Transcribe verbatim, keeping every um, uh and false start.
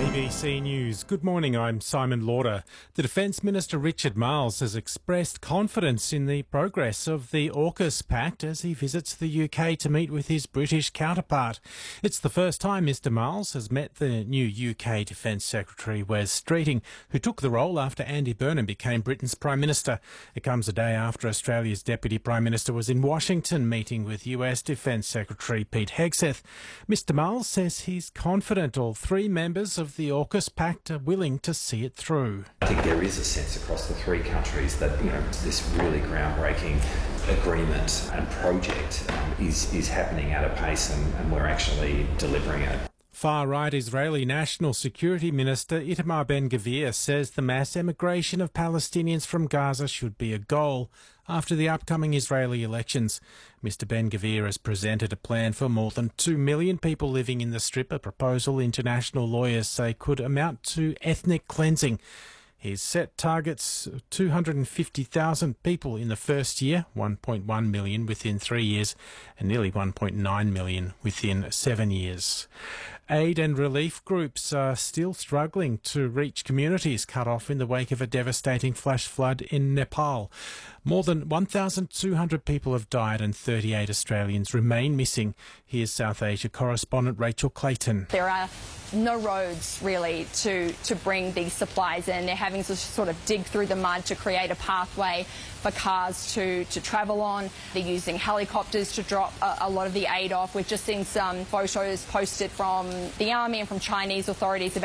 A B C News. Good morning, I'm Simon Lauder. The Defence Minister Richard Marles has expressed confidence in the progress of the AUKUS Pact as he visits the U K to meet with his British counterpart. It's the first time Mr Marles has met the new U K Defence Secretary Wes Streeting, who took the role after Andy Burnham became Britain's Prime Minister. It comes a day after Australia's Deputy Prime Minister was in Washington meeting with U S Defence Secretary Pete Hegseth. Mr Marles says he's confident all three members of the AUKUS Pact are willing to see it through. I think there is a sense across the three countries that, you know, this really groundbreaking agreement and project um, is, is happening at a pace and, and we're actually delivering it. Far-right Israeli National Security Minister Itamar Ben-Gvir says the mass emigration of Palestinians from Gaza should be a goal after the upcoming Israeli elections. Mister Ben-Gvir has presented a plan for more than two million people living in the Strip, a proposal international lawyers say could amount to ethnic cleansing. He's set targets of two hundred fifty thousand people in the first year, one point one million within three years, and nearly one point nine million within seven years. Aid and relief groups are still struggling to reach communities cut off in the wake of a devastating flash flood in Nepal. More than one thousand two hundred people have died and thirty-eight Australians remain missing. Here's South Asia correspondent Rachel Clayton. There are no roads really to, to bring these supplies in. They're having to sort of dig through the mud to create a pathway for cars to, to travel on. They're using helicopters to drop a, a lot of the aid off. We've just seen some photos posted from the army and from Chinese authorities about